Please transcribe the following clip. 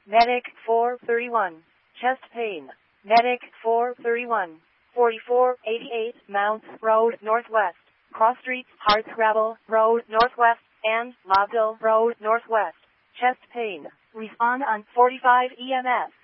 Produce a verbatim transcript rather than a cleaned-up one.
Medic four thirty-one. Chest pain. Medic four thirty-one. forty-four eighty-eight Mount Road Northwest. Cross Street, Hardscrabble Road Northwest, and Lobdell Road Northwest. Chest pain. Respond on forty-five E M S.